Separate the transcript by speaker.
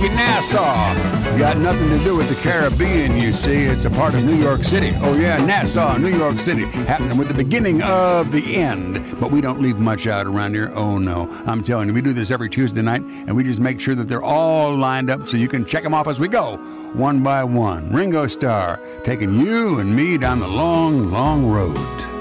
Speaker 1: Lake Nassau. Got nothing to do with the Caribbean, you see. It's a part of New York City. Oh, yeah, Nassau, New York City. Happening with the beginning of the end. But we don't leave much out around here. Oh, no. I'm telling you, we do this every Tuesday night, and we just make sure that they're all lined up so you can check them off as we go, one by one. Ringo Starr taking you and me down the long, long road.